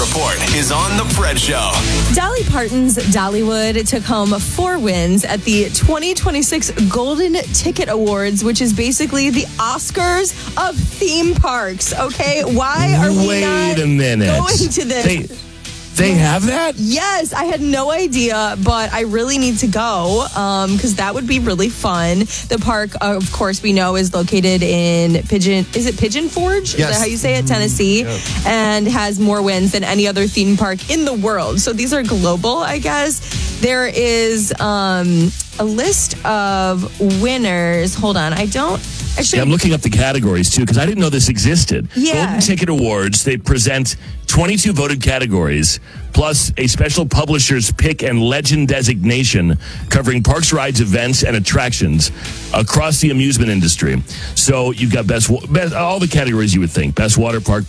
Report is on The Fred Show. Dolly Parton's Dollywood took home 4 wins at the 2026 Golden Ticket Awards, which is basically the Oscars of theme parks. Okay, why are we not a minute. going to this? They have that? Yes, I had no idea, but I really need to go because that would be really fun. The park, of course, we know is located in Pigeon Forge? Yes. Is that how you say it? Tennessee. Yep. And has more wins than any other theme park in the world. So these are global, I guess. There is a list of winners. Hold on, I don't... Actually, I'm looking up the categories, too, because I didn't know this existed. Yeah. Golden Ticket Awards, they present 22 voted categories, plus a special publisher's pick and legend designation covering parks, rides, events, and attractions across the amusement industry. So you've got best all the categories you would think. Best water park,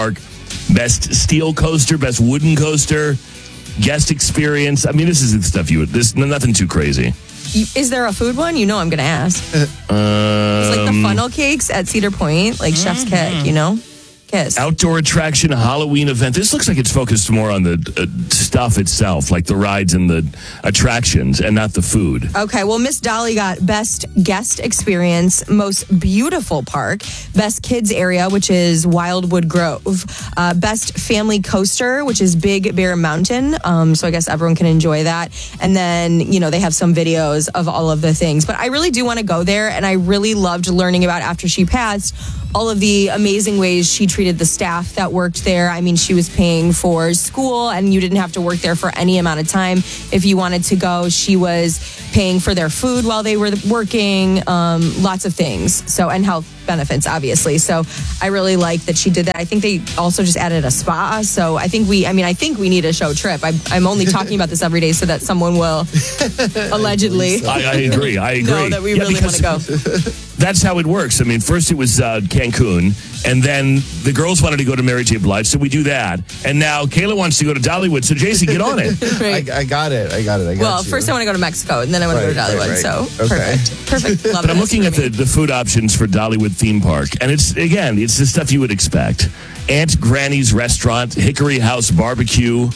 best steel coaster, best wooden coaster, guest experience. I mean, this is the stuff nothing too crazy. Is there a food one? You know I'm going to ask. It's like the funnel cakes at Cedar Point, like Chef's Kick, you know? Kiss. Outdoor attraction, Halloween event. This looks like it's focused more on the stuff itself, like the rides and the attractions, and not the food. Okay, well, Miss Dolly got Best Guest Experience, Most Beautiful Park, Best Kids Area, which is Wildwood Grove, Best Family Coaster, which is Big Bear Mountain. So I guess everyone can enjoy that. And then, they have some videos of all of the things. But I really do want to go there, and I really loved learning about, after she passed, all of the amazing ways she treated the staff that worked there. I mean, she was paying for school, and you didn't have to work there for any amount of time. If you wanted to go, she was paying for their food while they were working, lots of things. So, and health benefits, obviously. So I really like that she did that. I think they also just added a spa. So I think we need a show trip. I'm only talking about this every day so that someone will allegedly. I agree. know that we really want to go. That's how it works. I mean, first it was Cancun, and then the girls wanted to go to Mary J. Blige, so we do that. And now Kayla wants to go to Dollywood, so Jason, get on it. Right. I got it. Well, first I want to go to Mexico, and then I want to go to Dollywood. Right. So Okay. perfect. Love But I'm this looking for at me. the food options for Dollywood theme park, and it's the stuff you would expect. Aunt Granny's Restaurant, Hickory House Barbecue,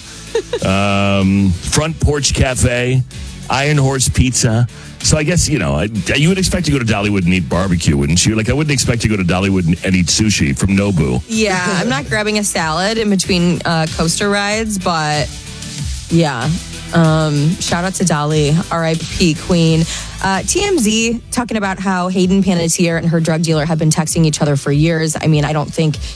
Front Porch Cafe, Iron Horse Pizza. So I guess, you would expect to go to Dollywood and eat barbecue, wouldn't you? Like, I wouldn't expect to go to Dollywood and eat sushi from Nobu. Yeah, I'm not grabbing a salad in between coaster rides, but yeah. Shout out to Dolly, R.I.P. Queen. TMZ talking about how Hayden Panettiere and her drug dealer have been texting each other for years. I mean, I don't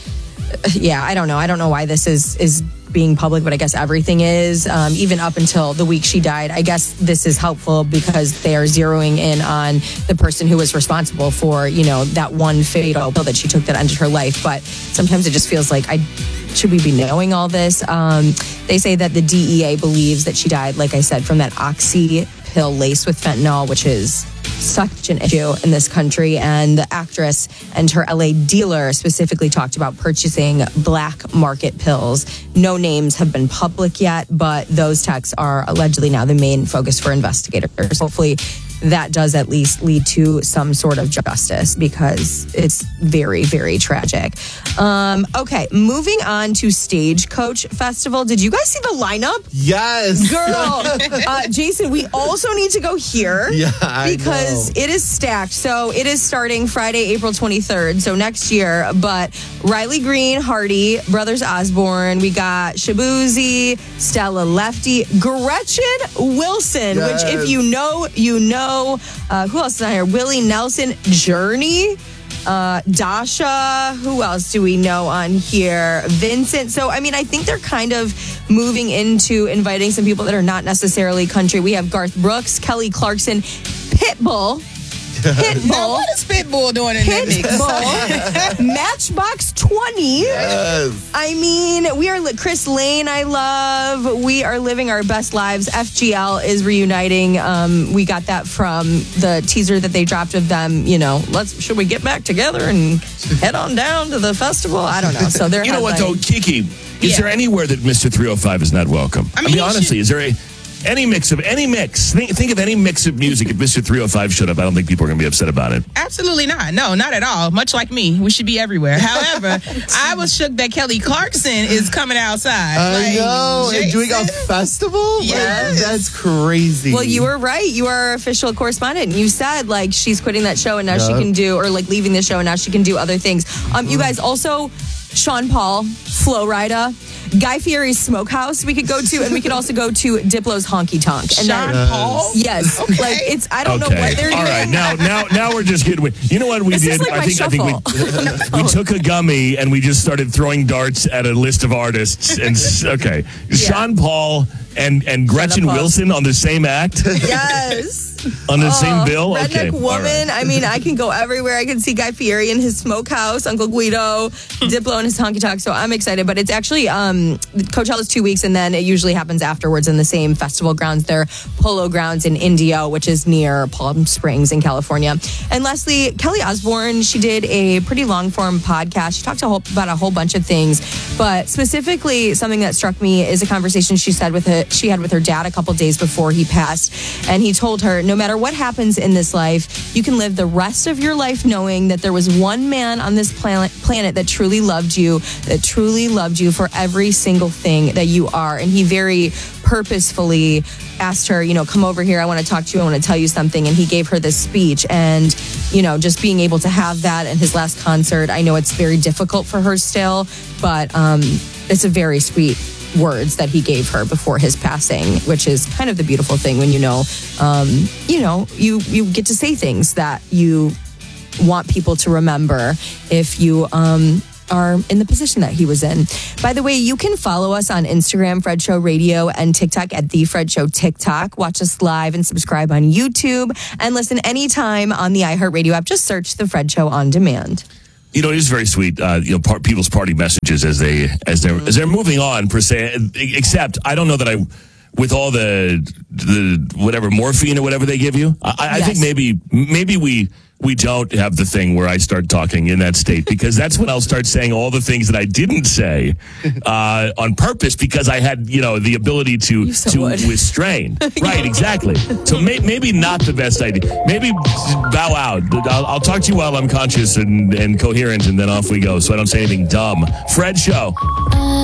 know. I don't know why this is being public, but I guess everything is, even up until the week she died. I guess this is helpful because they are zeroing in on the person who was responsible for, that one fatal pill that she took that ended her life. But sometimes it just feels like, should we be knowing all this? They say that the DEA believes that she died, like I said, from that oxy pill laced with fentanyl, which is such an issue in this country. And the actress and her LA dealer specifically talked about purchasing black market pills. No names have been public yet, but those texts are allegedly now the main focus for investigators. Hopefully that does at least lead to some sort of justice because it's very, very tragic. Okay, moving on to Stagecoach Festival. Did you guys see the lineup? Yes. Girl, Jason, we also need to go here. Yeah, I because know. it is stacked. So it is starting Friday, April 23rd, so next year. But Riley Green, Hardy, Brothers Osborne, we got Shabuzi, Stella Lefty, Gretchen Wilson, Yes. which if you know, you know. Who else is on here? Willie Nelson, Journey, Dasha. Who else do we know on here? Vincent. So, I mean, I think they're kind of moving into inviting some people that are not necessarily country. We have Garth Brooks, Kelly Clarkson, Pitbull. Now, what is Pitbull doing in that mix? Pitbull, Matchbox 20. Yes. I mean, we are Chris Lane. I love. We are living our best lives. FGL is reuniting. We got that from the teaser that they dropped of them. Should we get back together and head on down to the festival? I don't know. So they're. You know what, though, Kiki? Is there anywhere that Mr. 305 is not welcome? I mean, honestly, is there a... any mix. Think of any mix of music. If Mr. 305 showed up, I don't think people are going to be upset about it. Absolutely not. No, not at all. Much like me, we should be everywhere. However, I was shook that Kelly Clarkson is coming outside. I know, and doing a festival? Yes. Like, that's crazy. Well, you were right. You are our official correspondent. You said like she's quitting that show and now she can do, or like leaving the show and now she can do other things. You guys also, Sean Paul, Flo Rida, Guy Fieri's Smokehouse we could go to, and we could also go to Diplo's Honky Tonk. And Sean Paul? Yes. Okay. Like it's, I don't know what they're doing. All right, now we're just getting. You know what we This did? is like my I think we took a gummy and we just started throwing darts at a list of artists. And okay, Sean Paul and Gretchen Paul. Wilson on the same act. Yes. On the same bill? Redneck Okay. Woman. All right. I mean, I can go everywhere. I can see Guy Fieri in his Smokehouse, Uncle Guido, Diplo in his Honky Tonk. So I'm excited. But it's actually, Coachella's 2 weeks, and then it usually happens afterwards in the same festival grounds. They're Polo Grounds in Indio, which is near Palm Springs in California. And lastly, Kelly Osbourne, she did a pretty long-form podcast. She talked about a whole bunch of things. But specifically, something that struck me is a conversation she had with her dad a couple days before he passed. And he told her, no matter what happens in this life, you can live the rest of your life knowing that there was one man on this planet that truly loved you for every single thing that you are. And he very purposefully asked her, come over here. I want to talk to you. I want to tell you something. And he gave her this speech. And, just being able to have that at his last concert, I know it's very difficult for her still, but it's a very sweet words that he gave her before his passing, which is kind of the beautiful thing when you get to say things that you want people to remember if you are in the position that he was in. By the way, you can follow us on Instagram, Fred Show Radio, and TikTok at The Fred Show TikTok. Watch us live and subscribe on YouTube, and listen anytime on the iHeartRadio app. Just search The Fred Show on demand. It is very sweet. People's party messages as they're moving on per se. Except I don't know that with all the whatever morphine or whatever they give you. I think maybe we don't have the thing where I start talking in that state, because that's when I'll start saying all the things that I didn't say on purpose because I had the ability to restrain. Right, exactly. So maybe not the best idea. Maybe bow out. I'll talk to you while I'm conscious and coherent, and then off we go, so I don't say anything dumb. Fred Show.